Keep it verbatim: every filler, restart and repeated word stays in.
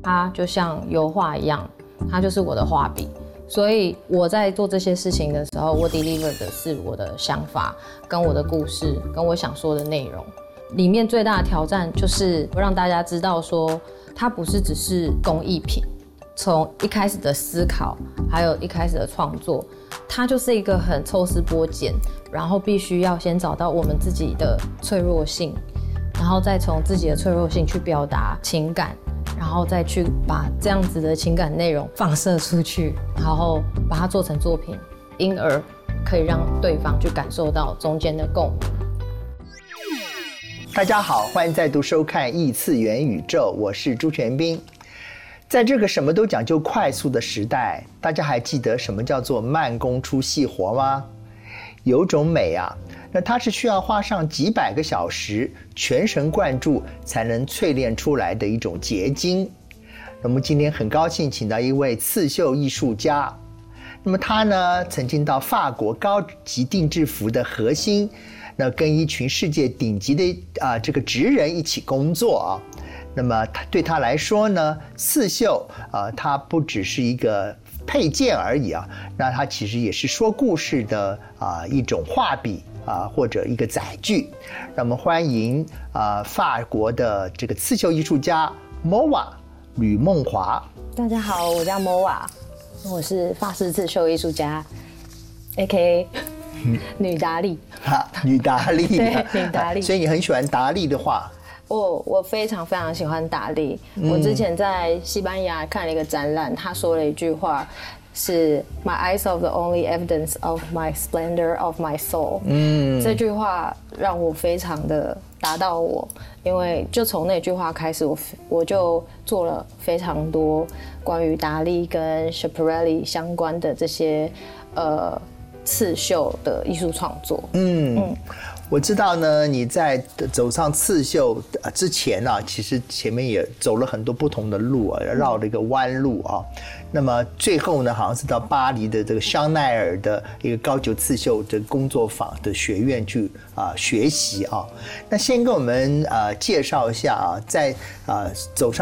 它就像油画一样，它就是我的画笔。所以我在做这些事情的时候，我 deliver 的是我的想法、跟我的故事、跟我想说的内容。里面最大的挑战就是让大家知道说，它不是只是工艺品。从一开始的思考，还有一开始的创作，它就是一个很抽丝剥茧，然后必须要先找到我们自己的脆弱性，然后再从自己的脆弱性去表达情感。然后再去把这样子的情感内容放射出去，然后把它做成作品，因而可以让对方去感受到中间的共鸣。 大家好，欢迎再度收看异次元宇宙，我是朱全斌。在这个什么都讲究快速的时代，大家还记得什么叫做慢工出细活吗？有种美啊，那它是需要花上几百个小时，全神贯注才能淬炼出来的一种结晶。那么今天很高兴请到一位刺绣艺术家，那么他呢曾经到法国高级定制服的核心，那跟一群世界顶级的啊、呃、这个职人一起工作啊。那么他对他来说呢，刺绣啊、呃，它不只是一个配件而已啊，那它其实也是说故事的啊、呃、一种画笔啊、呃、或者一个载具。那么欢迎啊、呃、法国的这个刺绣艺术家 Moa 吕梦华。 大家好，我叫 Moa， 我是法式刺绣艺术家 ，A K A 女达利。 哈，女达利。 对，女达利。 所以你很喜欢达利的画。 我我非常非常喜欢达利、嗯。我之前在西班牙看了一个展览，他说了一句话，是 "My eyes are the only evidence of my splendor of my soul"。嗯，这句话让我非常的打到我，因为就从那句话开始，我我就做了非常多关于达利跟 Schiaparelli 相关的这些呃刺绣的艺术创作。嗯嗯。 我知道呢，你在走上刺绣之前啊，其实前面也走了很多不同的路啊，绕了一个弯路啊。那么最后呢，好像是到巴黎的这个香奈儿的一个高级刺绣的工作坊的学院去啊学习啊。那先跟我们啊介绍一下啊，在啊走上